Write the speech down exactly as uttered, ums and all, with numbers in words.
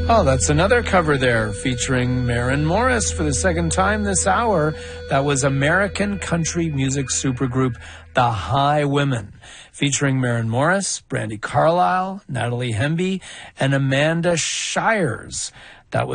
Oh, that's another cover there featuring Maren Morris for the second time this hour. That was American country music supergroup The Highwomen, featuring Maren Morris, Brandi Carlile, Natalie Hemby, and Amanda Shires.